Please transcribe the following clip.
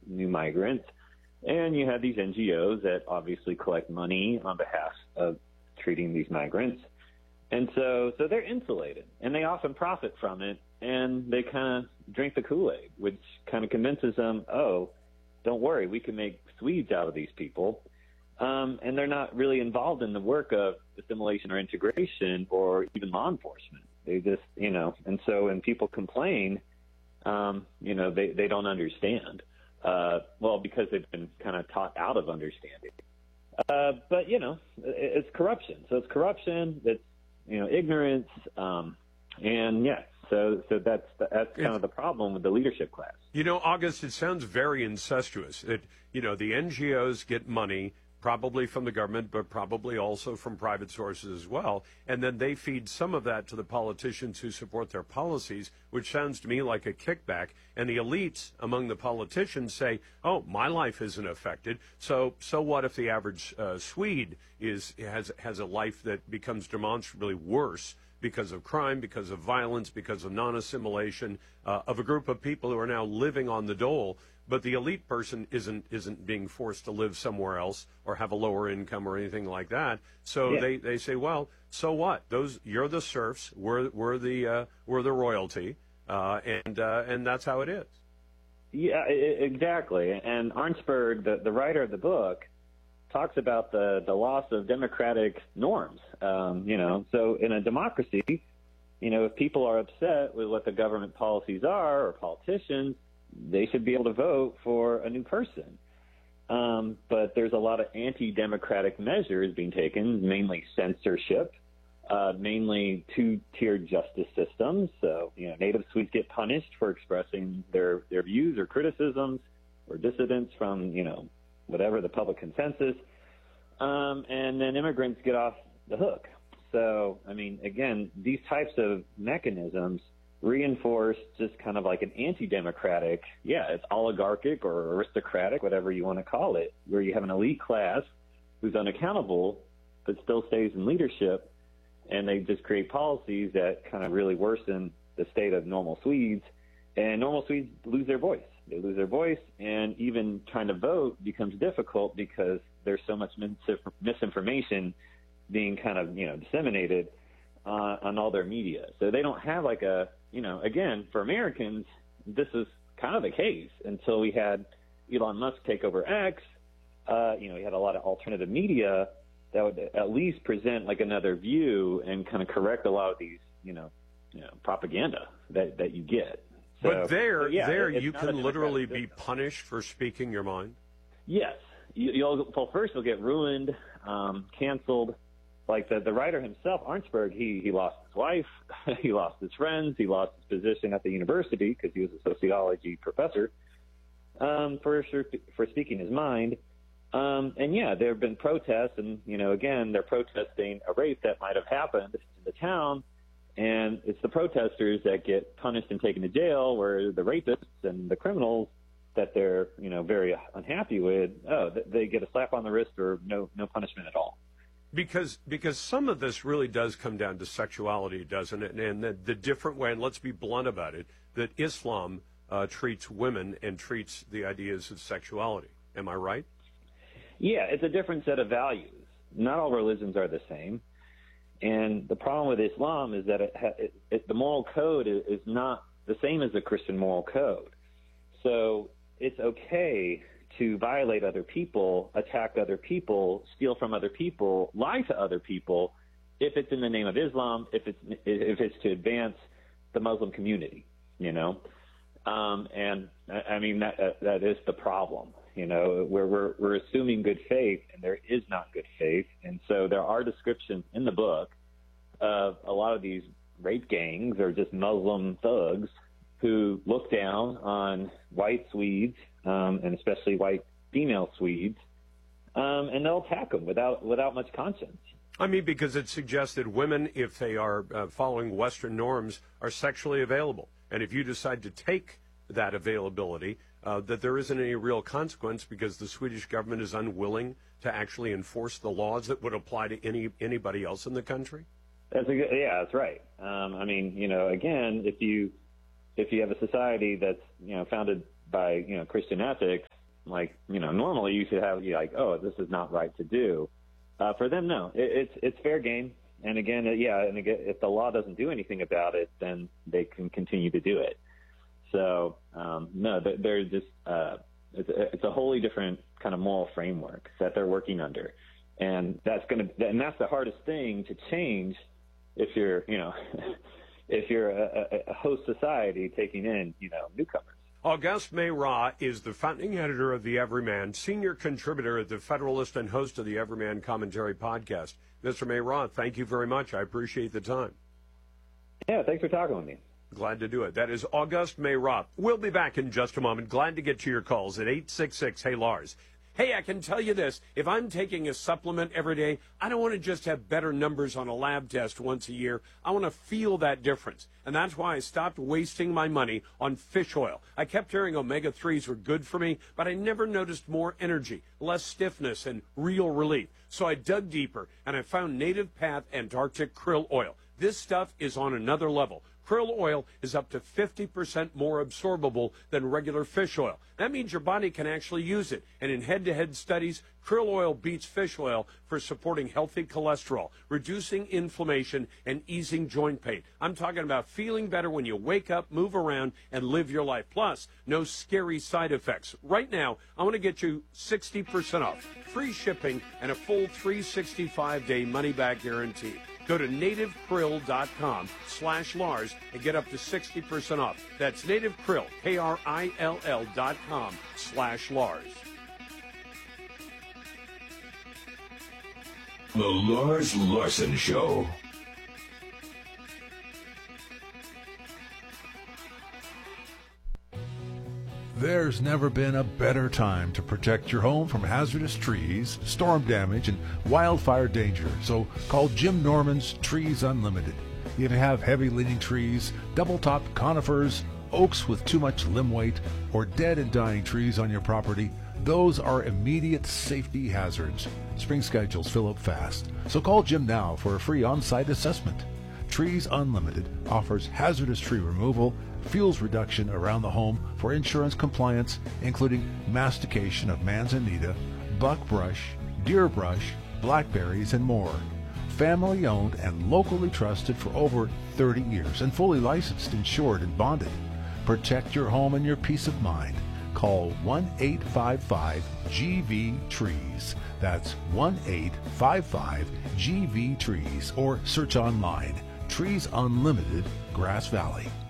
new migrants. And you have these NGOs that obviously collect money on behalf of treating these migrants. And so they're insulated, and they often profit from it, and they kind of drink the Kool-Aid, which kind of convinces them, oh, don't worry, we can make Swedes out of these people. And they're not really involved in the work of assimilation or integration or even law enforcement. They just, and so when people complain, they don't understand. Because they've been kind of taught out of understanding. But, it's corruption. So it's corruption, it's, ignorance, and yeah, so that's kind of the problem with the leadership class. August, it sounds very incestuous. The NGOs get money, probably from the government, but probably also from private sources as well. And then they feed some of that to the politicians who support their policies, which sounds to me like a kickback. And the elites among the politicians say, oh, my life isn't affected. So what if the average Swede has a life that becomes demonstrably worse because of crime, because of violence, because of non-assimilation of a group of people who are now living on the dole? But the elite person isn't being forced to live somewhere else or have a lower income or anything like that. So yeah. They say, well, so what? You're the serfs, we're the royalty, and that's how it is. Yeah, exactly. And Arnsberg, the writer of the book, talks about the loss of democratic norms. So in a democracy, if people are upset with what the government policies are or politicians, they should be able to vote for a new person. But there's a lot of anti-democratic measures being taken, mainly censorship, mainly two-tiered justice systems. So, native Swedes get punished for expressing their views or criticisms or dissidents from, whatever the public consensus. And then immigrants get off the hook. So, again, these types of mechanisms reinforce just kind of like an anti-democratic, it's oligarchic or aristocratic, whatever you want to call it, where you have an elite class who's unaccountable but still stays in leadership, and they just create policies that kind of really worsen the state of normal Swedes, and normal Swedes lose their voice. They lose their voice, and even trying to vote becomes difficult because there's so much misinformation being kind of, disseminated on all their media. So they don't have like again, for Americans, this is kind of the case until we had Elon Musk take over X. We had a lot of alternative media that would at least present like another view and kind of correct a lot of these, propaganda that you get. So, but there you can literally be punished for speaking your mind. Yes. First you'll get ruined, canceled. Like the writer himself, Arnsberg, he lost his wife, he lost his friends, he lost his position at the university because he was a sociology professor for speaking his mind. There have been protests, and again, they're protesting a rape that might have happened in the town, and it's the protesters that get punished and taken to jail, where the rapists and the criminals that they're very unhappy with, they get a slap on the wrist or no punishment at all. Because some of this really does come down to sexuality, doesn't it? And the different way, and let's be blunt about it, that Islam treats women and treats the ideas of sexuality. Am I right? Yeah, it's a different set of values. Not all religions are the same. And the problem with Islam is that the moral code is not the same as the Christian moral code. So it's okay to violate other people, attack other people, steal from other people, lie to other people, if it's in the name of Islam, if it's to advance the Muslim community, and that is the problem, where we're assuming good faith, and there is not good faith, and so there are descriptions in the book of a lot of these rape gangs or just Muslim thugs who look down on white Swedes, and especially white female Swedes, and they'll attack them without much conscience. Because it suggests that women, if they are following Western norms, are sexually available. And if you decide to take that availability, that there isn't any real consequence because the Swedish government is unwilling to actually enforce the laws that would apply to anybody else in the country? That's right. Again, if you have a society that's, founded by, Christian ethics, like, normally you should have, like, oh, this is not right to do. For them, no, it's fair game. And again, if the law doesn't do anything about it, then they can continue to do it. So, no, they're just, it's a wholly different kind of moral framework that they're working under. And that's the hardest thing to change if you're, if you're a host society taking in, newcomers. August May-Ra is the founding editor of The Everyman, senior contributor at The Federalist, and host of the Everyman Commentary podcast. Mr. May-Ra, thank you very much. I appreciate the time. Yeah, thanks for talking with me. Glad to do it. That is August May-Ra. We'll be back in just a moment. Glad to get to your calls at 866-HEY-LARS. Hey, I can tell you this. If I'm taking a supplement every day, I don't want to just have better numbers on a lab test once a year. I want to feel that difference. And that's why I stopped wasting my money on fish oil. I kept hearing omega-3s were good for me, but I never noticed more energy, less stiffness, and real relief. So I dug deeper, and I found Native Path Antarctic Krill Oil. This stuff is on another level. Krill oil is up to 50% more absorbable than regular fish oil. That means your body can actually use it. And in head-to-head studies, krill oil beats fish oil for supporting healthy cholesterol, reducing inflammation, and easing joint pain. I'm talking about feeling better when you wake up, move around, and live your life. Plus, no scary side effects. Right now, I want to get you 60% off, free shipping, and a full 365-day money-back guarantee. Go to nativekrill.com/Lars and get up to 60% off. That's nativekrill, KRILL.com/Lars. The Lars Larson Show. There's never been a better time to protect your home from hazardous trees, storm damage, and wildfire danger. So call Jim Norman's Trees Unlimited. If you have heavy-leaning trees, double-topped conifers, oaks with too much limb weight, or dead and dying trees on your property, those are immediate safety hazards. Spring schedules fill up fast, so call Jim now for a free on-site assessment. Trees Unlimited offers hazardous tree removal, fuels reduction around the home for insurance compliance, including mastication of manzanita, buckbrush, deer brush, blackberries, and more. Family owned and locally trusted for over 30 years and fully licensed, insured, and bonded. Protect your home and your peace of mind. Call 1-855-GV-TREES. That's 1-855-GV-TREES, or search online. Trees Unlimited, Grass Valley.